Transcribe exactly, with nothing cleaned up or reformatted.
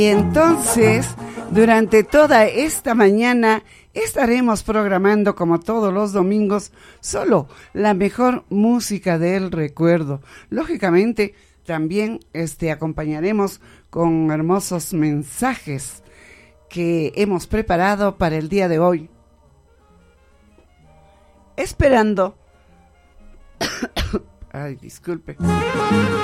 Y entonces, durante toda esta mañana estaremos programando, como todos los domingos, solo la mejor música del recuerdo. Lógicamente, también este, acompañaremos con hermosos mensajes que hemos preparado para el día de hoy. Esperando... Ay, disculpe.